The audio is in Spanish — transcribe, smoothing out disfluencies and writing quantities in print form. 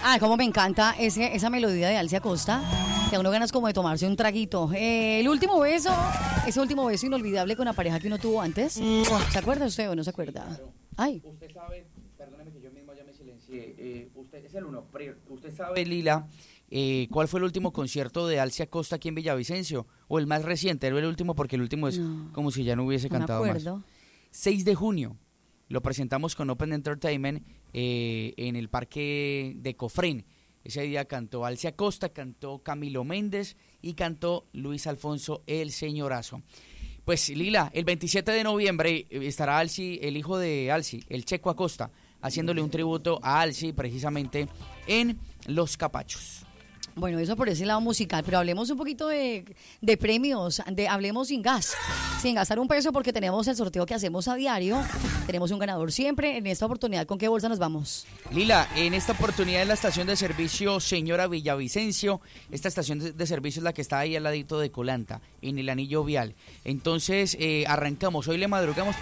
Cómo me encanta esa melodía de Alcia Costa. Que a uno ganas como de tomarse un traguito. El último beso, ese último beso inolvidable con la pareja que uno tuvo antes. ¿Se acuerda usted o no se acuerda? Claro. Ay. Usted sabe, perdóneme que yo mismo ya me silencié. Usted es el uno, pero usted sabe, Lila, ¿cuál fue el último concierto de Alcia Costa aquí en Villavicencio? O el más reciente, era el último porque el último es como si ya no hubiese cantado más. 6 de junio. Lo presentamos con Open Entertainment en el Parque de Cofrén. Ese día cantó Alcia Costa, cantó Camilo Méndez y cantó Luis Alfonso el Señorazo. Pues Lila, el 27 de noviembre estará Alci, el hijo de Alci, el Checo Acosta, haciéndole un tributo a Alci precisamente en Los Capachos. Bueno, eso por ese lado musical, pero hablemos un poquito de premios, hablemos sin gastar un peso, porque tenemos el sorteo que hacemos a diario, tenemos un ganador siempre. En esta oportunidad, ¿con qué bolsa nos vamos? Lila, en esta oportunidad es la estación de servicio Señora Villavicencio. Esta estación de servicio es la que está ahí al ladito de Colanta, en el anillo vial. Entonces, arrancamos, hoy le madrugamos